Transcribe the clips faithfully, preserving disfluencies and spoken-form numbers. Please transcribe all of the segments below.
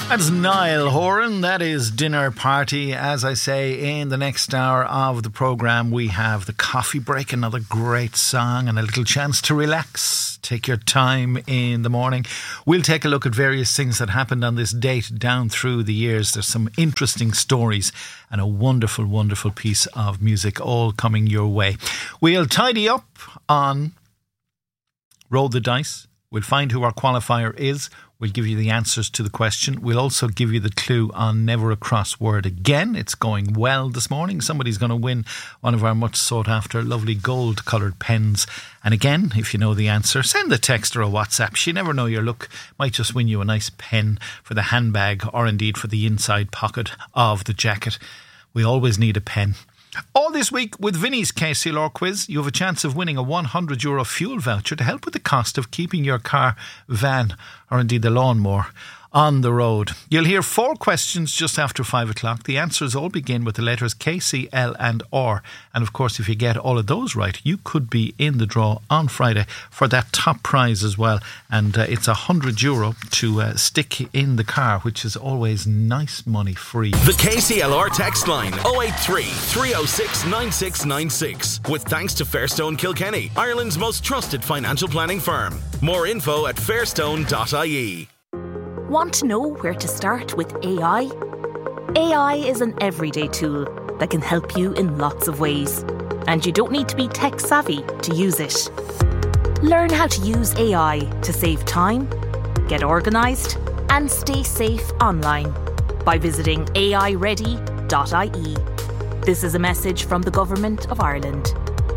That's Niall Horan. That is Dinner Party. As I say, in the next hour of the programme, we have the coffee break, another great song and a little chance to relax. Take your time in the morning. We'll take a look at various things that happened on this date down through the years. There's some interesting stories and a wonderful, wonderful piece of music all coming your way. We'll tidy up on Roll the Dice. We'll find who our qualifier is. We'll give you the answers to the question. We'll also give you the clue on Never a Crossword Again. It's going well this morning. Somebody's going to win one of our much sought after lovely gold coloured pens. And again, if you know the answer, send a text or a WhatsApp. You never know, your luck might just win you a nice pen for the handbag or indeed for the inside pocket of the jacket. We always need a pen. All this week with Vinny's K C L R quiz, you have a chance of winning a one hundred euro fuel voucher to help with the cost of keeping your car, van or indeed the lawnmower on the road. You'll hear four questions just after five o'clock. The answers all begin with the letters K, C, L and R. And of course, if you get all of those right, you could be in the draw on Friday for that top prize as well. And uh, it's one hundred euro to uh, stick in the car, which is always nice money free. The K C L R text line oh eight three, three oh six, nine six nine six. With thanks to Fairstone Kilkenny, Ireland's most trusted financial planning firm. More info at fairstone dot I E. Want to know where to start with A I? A I is an everyday tool that can help you in lots of ways. And you don't need to be tech savvy to use it. Learn how to use A I to save time, get organised and stay safe online by visiting A I ready dot I E. This is a message from the Government of Ireland.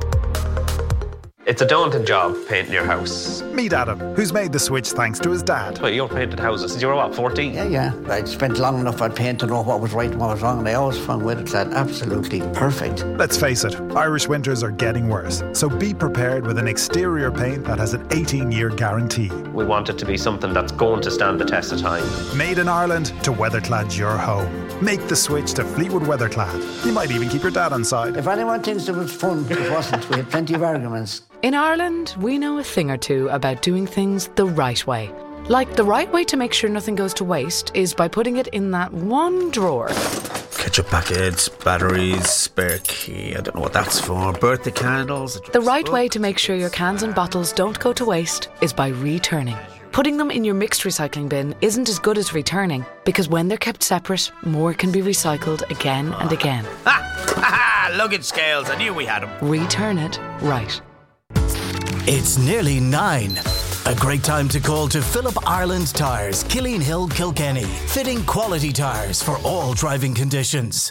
It's a daunting job, painting your house. Meet Adam, who's made the switch thanks to his dad. But you've painted houses since you were, what, fourteen? Yeah, yeah. I spent long enough on paint to know what was right and what was wrong, and I always found Weatherclad absolutely perfect. Let's face it, Irish winters are getting worse, so be prepared with an exterior paint that has an eighteen-year guarantee. We want it to be something that's going to stand the test of time. Made in Ireland to Weatherclad's your home. Make the switch to Fleetwood Weatherclad. You might even keep your dad on side. If anyone thinks it was fun, it wasn't. We had plenty of arguments. In Ireland, we know a thing or two about doing things the right way. Like the right way to make sure nothing goes to waste is by putting it in that one drawer. Ketchup packets, batteries, spare key, I don't know what that's for, birthday candles. The right way to make sure your cans and bottles don't go to waste is by returning. Putting them in your mixed recycling bin isn't as good as returning, because when they're kept separate, more can be recycled again and again. Ha! Ha! Luggage scales, I knew we had them. Return it right. It's nearly nine. A great time to call to Phillip Ireland Tyres, Killeen Hill, Kilkenny. Fitting quality tyres for all driving conditions.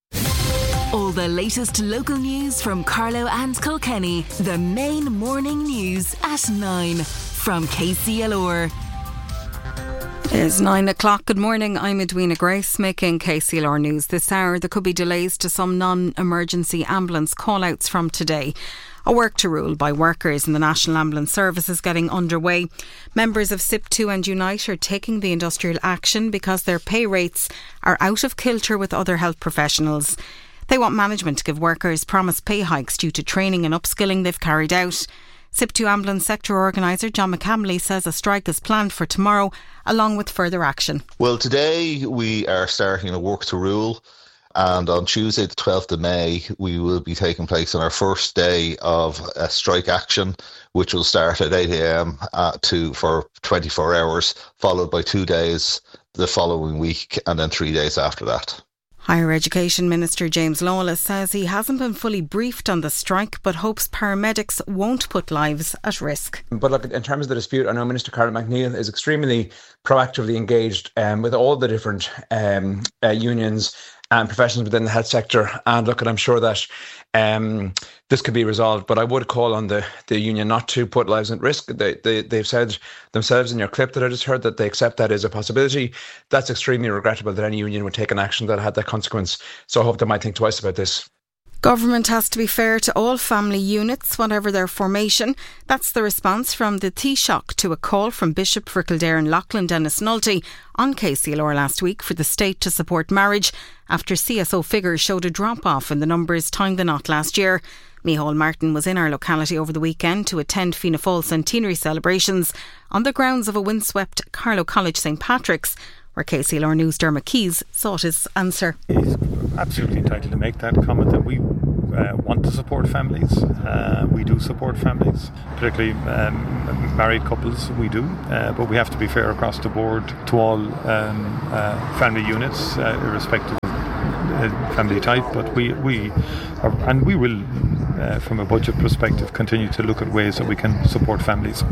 All the latest local news from Carlow and Kilkenny. The main morning news at nine from K C L R. It is nine o'clock. Good morning. I'm Edwina Grace making K C L R news this hour. There could be delays to some non-emergency ambulance call-outs from today. A work to rule by workers in the National Ambulance Service is getting underway. Members of S I P two and Unite are taking the industrial action because their pay rates are out of kilter with other health professionals. They want management to give workers promised pay hikes due to training and upskilling they've carried out. S I P two Ambulance Sector Organiser John McCamley says a strike is planned for tomorrow, along with further action. Well, today we are starting a work to rule. And on Tuesday, the twelfth of May, we will be taking place on our first day of a strike action, which will start at eight a.m. Uh, to for twenty-four hours, followed by two days the following week, and then three days after that. Higher Education Minister James Lawless says he hasn't been fully briefed on the strike, but hopes paramedics won't put lives at risk. But look, in terms of the dispute, I know Minister Carol McNeill is extremely proactively engaged um, with all the different um, uh, unions and professionals within the health sector. And look, I'm sure that um, this could be resolved, but I would call on the, the union not to put lives at risk. They, they, they've said themselves in your clip that I just heard that they accept that as a possibility. That's extremely regrettable that any union would take an action that had that consequence. So I hope they might think twice about this. Government has to be fair to all family units, whatever their formation. That's the response from the Taoiseach to a call from Bishop for Kildare and Loughlin, Dennis Nulty, on K C L R last week for the state to support marriage after C S O figures showed a drop-off in the numbers tying the knot last year. Micheál Martin was in our locality over the weekend to attend Fianna Fáil centenary celebrations on the grounds of a windswept Carlow College St Patrick's, where K C L R News' Dermot Keys sought his answer. He's absolutely entitled to make that comment that we uh, want to support families. Uh, we do support families, particularly um, married couples, we do. Uh, but we have to be fair across the board to all um, uh, family units, uh, irrespective of uh, family type. But we, we are, and we will, uh, from a budget perspective, continue to look at ways that we can support families.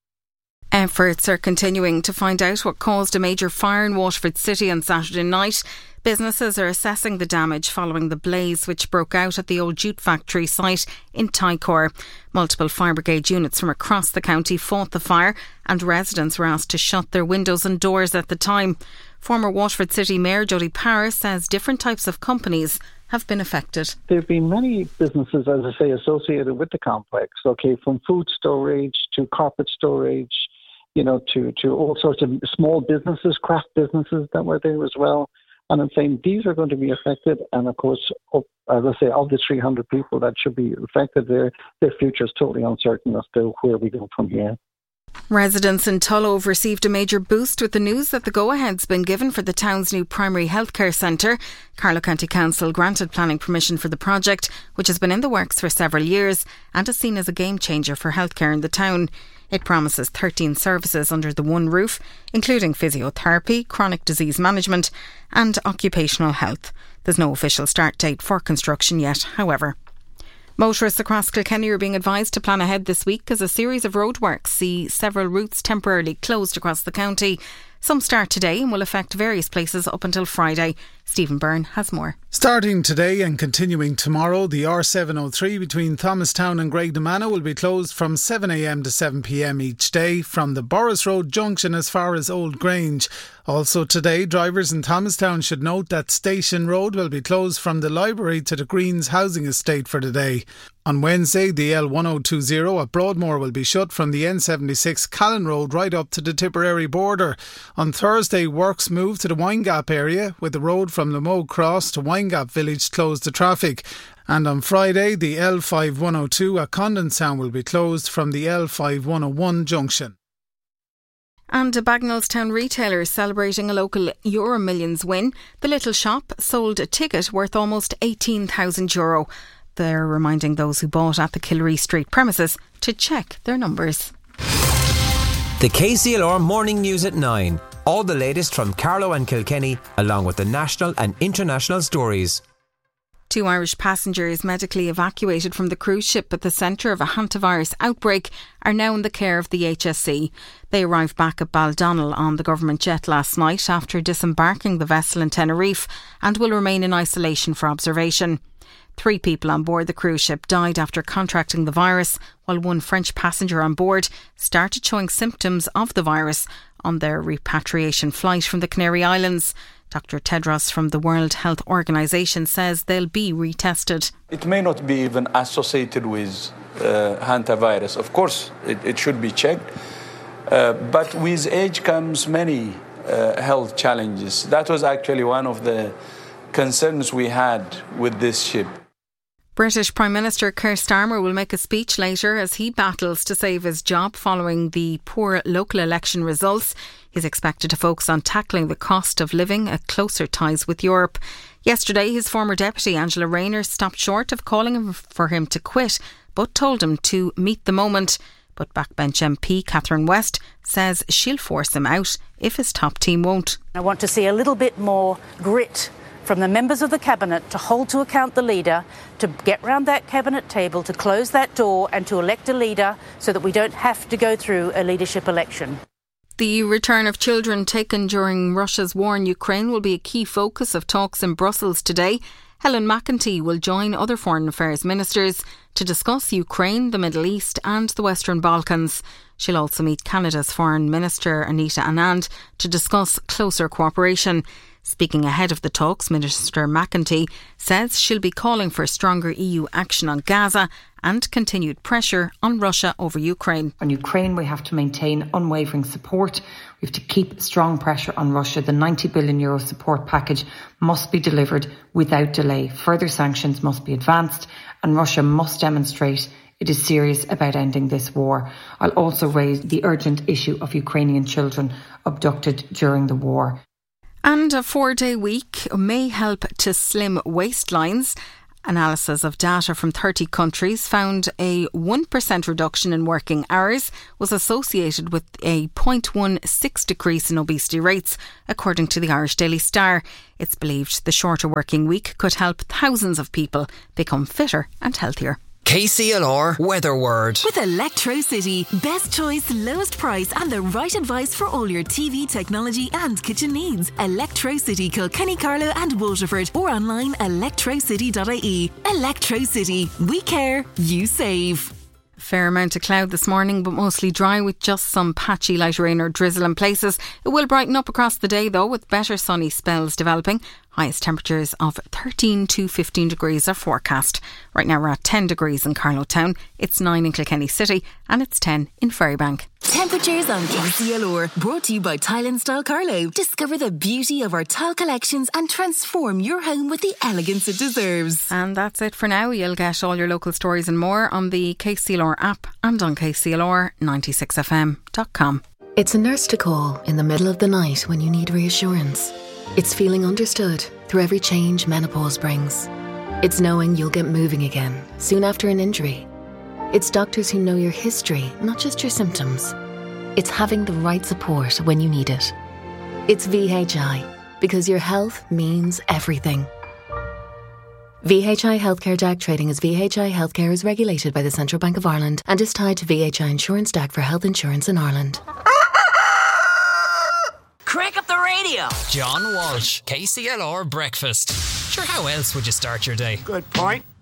Efforts are continuing to find out what caused a major fire in Waterford City on Saturday night. Businesses are assessing the damage following the blaze which broke out at the old jute factory site in Tycor. Multiple fire brigade units from across the county fought the fire, and residents were asked to shut their windows and doors at the time. Former Waterford City Mayor Jody Paris says different types of companies have been affected. There have been many businesses, as I say, associated with the complex, okay, from food storage to carpet storage, you know, to, to all sorts of small businesses, craft businesses that were there as well. And I'm saying these are going to be affected. And of course, up, as I say, of the three hundred people that should be affected, their, their future is totally uncertain as to where we go from here. Residents in Tullow have received a major boost with the news that the go-ahead's been given for the town's new primary healthcare centre. Carlow County Council granted planning permission for the project, which has been in the works for several years and is seen as a game changer for healthcare in the town. It promises thirteen services under the one roof, including physiotherapy, chronic disease management and occupational health. There's no official start date for construction yet, however. Motorists across Kilkenny are being advised to plan ahead this week as a series of roadworks see several routes temporarily closed across the county. Some start today and will affect various places up until Friday. Stephen Byrne has more. Starting today and continuing tomorrow, the R seven oh three between Thomastown and Graignamanagh will be closed from seven a m to seven p m each day from the Boris Road junction as far as Old Grange. Also today, drivers in Thomastown should note that Station Road will be closed from the library to the Greens housing estate for the day. On Wednesday, the L one oh two oh at Broadmoor will be shut from the N seventy-six Callan Road right up to the Tipperary border. On Thursday, works move to the Winegap area, with the road from Lamoe Cross to Winegap Village closed to traffic. And on Friday, the L five one oh two at Condonstown will be closed from the L five one oh one junction. And a Bagnallstown retailer is celebrating a local Euro Millions win. The Little Shop sold a ticket worth almost eighteen thousand euro. They're reminding those who bought at the Killary Street premises to check their numbers. The K C L R Morning News at nine. All the latest from Carlow and Kilkenny, along with the national and international stories. Two Irish passengers medically evacuated from the cruise ship at the centre of a hantavirus outbreak are now in the care of the H S C. They arrived back at Baldonnel on the government jet last night after disembarking the vessel in Tenerife and will remain in isolation for observation. Three people on board the cruise ship died after contracting the virus, while one French passenger on board started showing symptoms of the virus on their repatriation flight from the Canary Islands. Doctor Tedros from the World Health Organization says they'll be retested. It may not be even associated with uh, hantavirus. Of course, it, it should be checked. Uh, but with age comes many uh, health challenges. That was actually one of the concerns we had with this ship. British Prime Minister Keir Starmer will make a speech later as he battles to save his job following the poor local election results. He's expected to focus on tackling the cost of living at closer ties with Europe. Yesterday, his former deputy Angela Rayner stopped short of calling for him to quit, but told him to meet the moment. But backbench M P Catherine West says she'll force him out if his top team won't. I want to see a little bit more grit from the members of the Cabinet to hold to account the leader, to get round that Cabinet table, to close that door and to elect a leader so that we don't have to go through a leadership election. The return of children taken during Russia's war in Ukraine will be a key focus of talks in Brussels today. Helen McEntee will join other foreign affairs ministers to discuss Ukraine, the Middle East and the Western Balkans. She'll also meet Canada's Foreign Minister Anita Anand to discuss closer cooperation. Speaking ahead of the talks, Minister McEntee says she'll be calling for stronger E U action on Gaza and continued pressure on Russia over Ukraine. On Ukraine, we have to maintain unwavering support. We have to keep strong pressure on Russia. The ninety billion euro support package must be delivered without delay. Further sanctions must be advanced and Russia must demonstrate it is serious about ending this war. I'll also raise the urgent issue of Ukrainian children abducted during the war. And a four-day week may help to slim waistlines. Analysis of data from thirty countries found a one percent reduction in working hours was associated with a zero point one six decrease in obesity rates, according to the Irish Daily Star. It's believed the shorter working week could help thousands of people become fitter and healthier. K C L R Weather Word. With Electrocity, best choice, lowest price and the right advice for all your T V, technology and kitchen needs. Electrocity, Kilkenny, Carlow and Waterford, or online electrocity dot I E. Electrocity. We care, you save. Fair amount of cloud this morning, but mostly dry with just some patchy light rain or drizzle in places. It will brighten up across the day though, with better sunny spells developing. Highest temperatures of thirteen to fifteen degrees are forecast. Right now we're at ten degrees in Carlow Town, it's nine in Kilkenny City and it's ten in Ferrybank. Temperatures on K C L R, brought to you by Tile and Style Carlow. Discover the beauty of our tile collections and transform your home with the elegance it deserves. And that's it for now. You'll get all your local stories and more on the K C L R app and on K C L R ninety-six F M dot com. It's a nurse to call in the middle of the night when you need reassurance. It's feeling understood through every change menopause brings. It's knowing you'll get moving again soon after an injury. It's doctors who know your history, not just your symptoms. It's having the right support when you need it. It's V H I, because your health means everything. V H I Healthcare D A C trading as V H I Healthcare is regulated by the Central Bank of Ireland and is tied to V H I Insurance D A C for health insurance in Ireland. Crank up the radio. John Walsh, K C L R Breakfast. Sure, how else would you start your day? Good point.